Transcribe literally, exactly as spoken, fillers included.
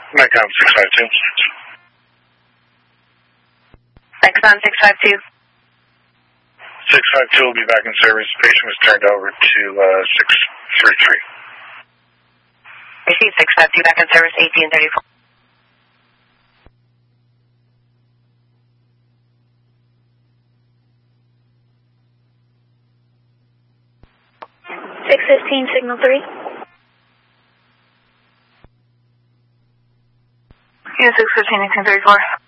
Nikon six five two. Nikon six five two. six five two will be back in service. The patient was turned over to uh, six three three. Receive six five two back in service, eighteen thirty-four. six fifteen, signal three. Yeah, six fifteen, eighteen thirty-four.